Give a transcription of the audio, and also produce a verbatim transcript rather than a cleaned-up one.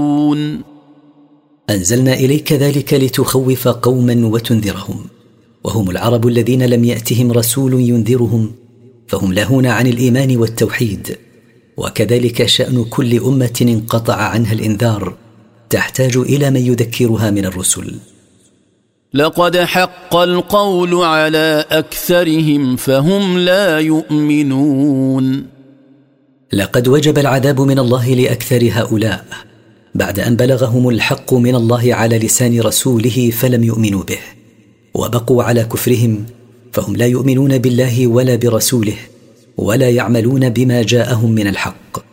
أنزلنا إليك ذلك لتخوف قوما وتنذرهم، وهم العرب الذين لم يأتهم رسول ينذرهم فهم لاهون عن الإيمان والتوحيد، وكذلك شأن كل أمة انقطع عنها الإنذار تحتاج إلى من يذكرها من الرسل. لقد حق القول على أكثرهم فهم لا يؤمنون. لقد وجب العذاب من الله لأكثر هؤلاء بعد أن بلغهم الحق من الله على لسان رسوله فلم يؤمنوا به، وبقوا على كفرهم، فهم لا يؤمنون بالله ولا برسوله ولا يعملون بما جاءهم من الحق.